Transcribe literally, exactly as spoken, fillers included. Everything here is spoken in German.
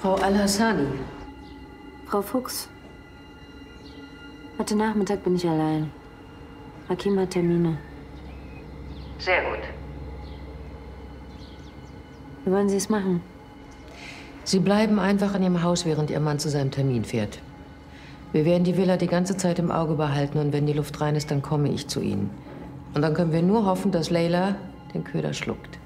Frau Al-Hassani. Frau Fuchs. Heute Nachmittag bin ich allein. Hakim hat Termine. Sehr gut. Wie wollen Sie es machen? Sie bleiben einfach in Ihrem Haus, während Ihr Mann zu seinem Termin fährt. Wir werden die Villa die ganze Zeit im Auge behalten und wenn die Luft rein ist, dann komme ich zu Ihnen. Und dann können wir nur hoffen, dass Leila den Köder schluckt.